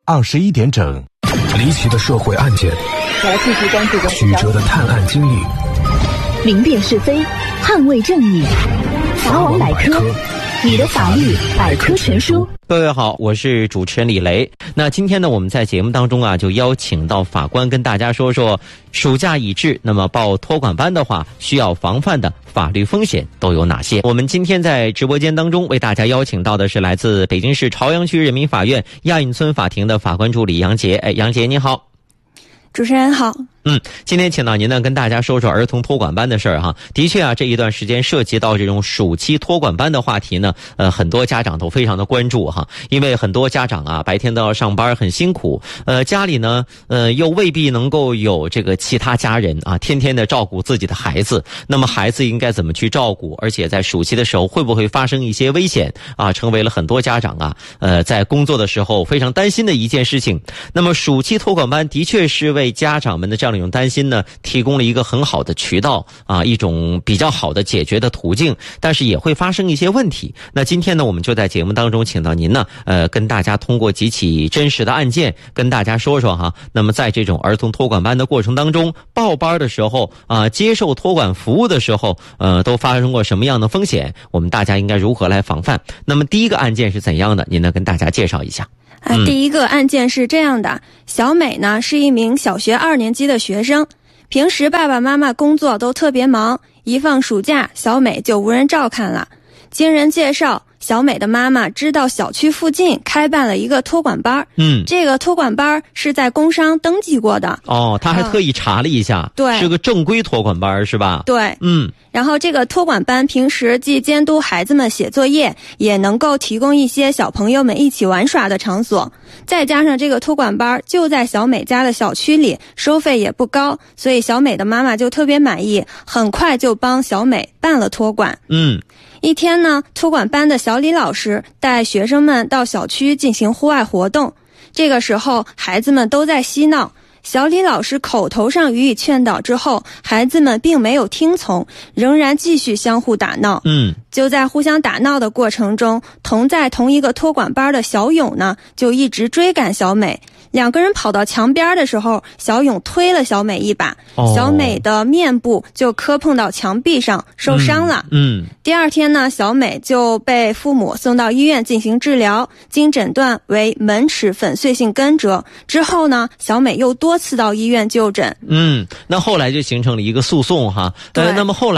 21点整，离奇的社会案件，曲折的探案经历， 明辨是非，捍卫正义。法网百科，你的法律百科全书。 各位好，我是主持人李雷。那今天呢，我们在节目当中就邀请到法官跟大家说说，暑假已至，那么报托管班的话，需要防范的法律风险都有哪些？我们今天在直播间当中为大家邀请到的是来自北京市朝阳区人民法院亚运村法庭的法官助理杨杰。杨杰你好。 主持人好。 今天请到您呢，跟大家说说儿童托管班的事儿哈。的确这一段时间涉及到这种暑期托管班的话题呢，很多家长都非常的关注哈，因为很多家长白天都要上班，很辛苦，家里呢，又未必能够有这个其他家人天天的照顾自己的孩子，那么孩子应该怎么去照顾？而且在暑期的时候会不会发生一些危险成为了很多家长在工作的时候非常担心的一件事情。那么暑期托管班的确是为家长们的这样一种担心呢，提供了一个很好的渠道一种比较好的解决的途径，但是也会发生一些问题。那今天呢，我们就在节目当中请到您呢，跟大家通过几起真实的案件跟大家说说那么在这种儿童托管班的过程当中，报班的时候接受托管服务的时候，都发生过什么样的风险？我们大家应该如何来防范？那么第一个案件是怎样的？您呢跟大家介绍一下。 第一个案件是这样的，小美呢是一名小学2年级的学生，平时爸爸妈妈工作都特别忙，一放暑假，小美就无人照看了。经人介绍，小美的妈妈知道小区附近开办了一个托管班，这个托管班是在工商登记过的。 她还特意查了一下， 对， 是个正规托管班是吧？ 对，然后这个托管班平时既监督孩子们写作业，也能够提供一些小朋友们一起玩耍的场所。再加上这个托管班就在小美家的小区里，收费也不高，所以小美的妈妈就特别满意，很快就帮小美办了托管。一天呢，托管班的小李老师带学生们到小区进行户外活动，这个时候孩子们都在嬉闹。小李老师口头上予以劝导之后，孩子们并没有听从，仍然继续相互打闹。就在互相打闹的过程中，同在同一个托管班的小勇呢，就一直追赶小美。两个人跑到墙边的时候，小勇推了小美一把，小美的面部就磕碰到墙壁上，受伤了。第二天呢，小美就被父母送到医院进行治疗，经诊断为门齿粉碎性根折。之后呢，小美又多次到医院就诊。 那后来就形成了一个诉讼那么后来